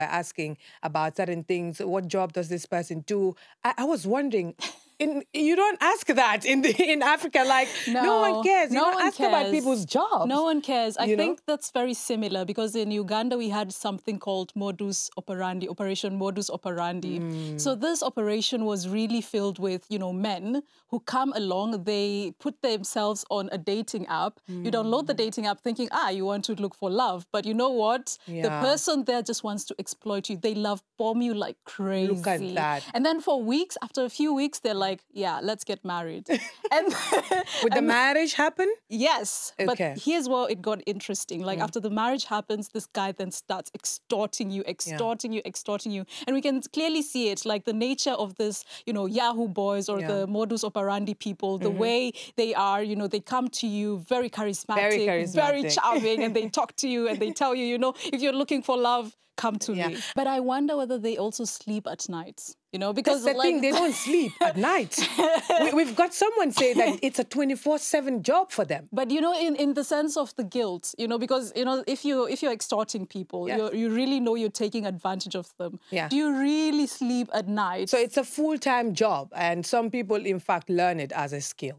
asking about certain things. What job does this person do? I was wondering, you don't ask that in Africa. Like, no one cares. You don't ask about people's jobs. No one cares. I think that's very similar because in Uganda we had something called modus operandi, Operation Modus Operandi. So this operation was really filled with, men who come along. They put themselves on a dating app. You download the dating app thinking, you want to look for love. But you know what? The person there just wants to exploit you. They love bomb you like crazy. Look at that. And then for weeks, after a few weeks, they're like, yeah, let's get married. And would the marriage happen? Yes. Okay. But here's where it got interesting. Like after the marriage happens, this guy then starts extorting you. And we can clearly see it, like the nature of this, Yahoo boys or the modus operandi people, the way they are, they come to you very charismatic, very charming, and they talk to you and they tell you, if you're looking for love, come to me. But I wonder whether they also sleep at night. Because that's the thing, they don't sleep at night. We've got someone say that it's a 24/7 job for them. But in the sense of the guilt, because if you're extorting people, you really know you're taking advantage of them. Do you really sleep at night? So it's a full-time job, and some people in fact learn it as a skill.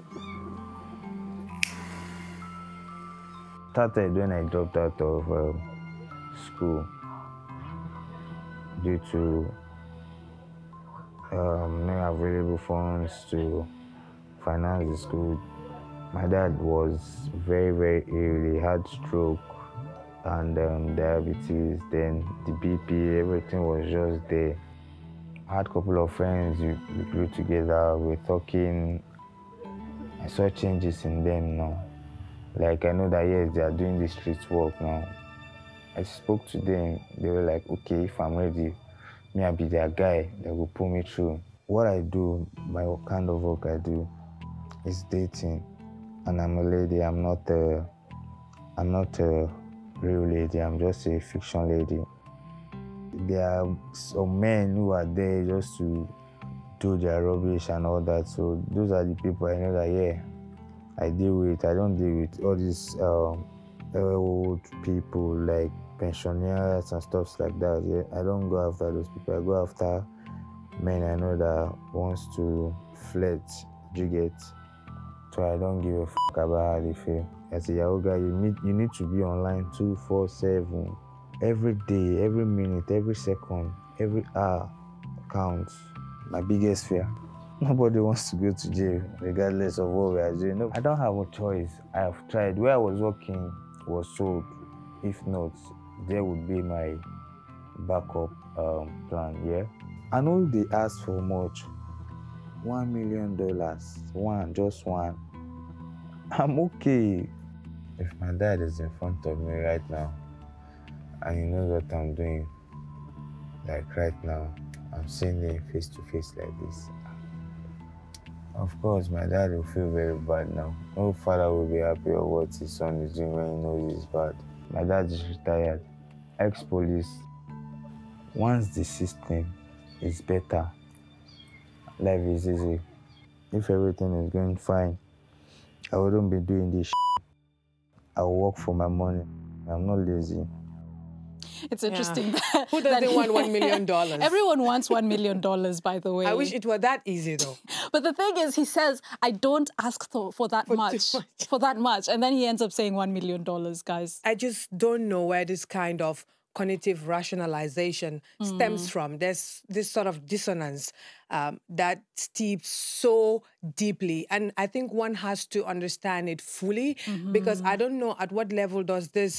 Started when I dropped out of school due to no available funds to finance the school. My dad was very, very ill. He had stroke and diabetes, then the BP, everything was just there. I had a couple of friends, we grew together, we were talking. I saw changes in them now. Like, I know that, yes, they are doing the street work now. I spoke to them, they were like, okay, if I'm ready, me, I'll be their guy that will pull me through. What I do, my kind of work I do, is dating. And I'm a lady, I'm not a real lady, I'm just a fiction lady. There are some men who are there just to do their rubbish and all that. So those are the people I know that, I deal with. I don't deal with all these old people like pensioners and stuff like that. I don't go after those people. I go after men I know that wants to flirt, you get. So I don't give a fuck about how they feel. As a Yahoo guy, you need to be online 24/7. Every day, every minute, every second, every hour counts. My biggest fear. Nobody wants to go to jail, regardless of what we are doing. No, I don't have a choice. I have tried. Where I was working was sold. If not, there would be my backup plan, I know they ask for much. $1 million, just one. I'm okay. If my dad is in front of me right now, and he knows what I'm doing, like right now, I'm seeing him face to face like this. Of course, my dad will feel very bad now. No father will be happy of what his son is doing when he knows he's bad. My dad is retired, ex-police. Once the system is better, life is easy. If everything is going fine, I wouldn't be doing this shit. I will work for my money. I'm not lazy. It's interesting. Who doesn't want $1 million? Everyone wants $1 million, by the way. I wish it were that easy, though. But the thing is, he says, I don't ask for that much. For that much. And then he ends up saying $1 million, guys. I just don't know where this kind of cognitive rationalization stems from. There's this sort of dissonance that steeps so deeply. And I think one has to understand it fully because I don't know at what level does this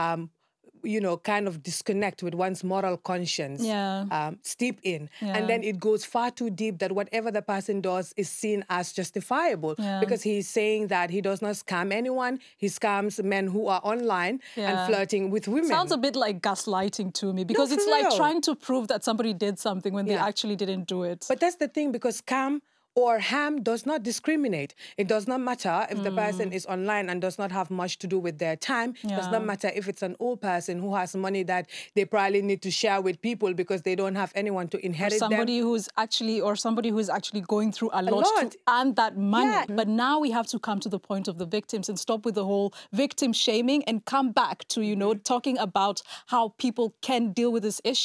kind of disconnect with one's moral conscience, steep in. And then it goes far too deep that whatever the person does is seen as justifiable because he's saying that he does not scam anyone. He scams men who are online and flirting with women. Sounds a bit like gaslighting to me because it's like trying to prove that somebody did something when they actually didn't do it. But that's the thing, because scam or harm does not discriminate. It does not matter if the person is online and does not have much to do with their time. It does not matter if it's an old person who has money that they probably need to share with people because they don't have anyone to inherit somebody them. who's actually going through a lot to earn that money. Yeah. But now we have to come to the point of the victims and stop with the whole victim shaming and come back to, you know, talking about how people can deal with this issue.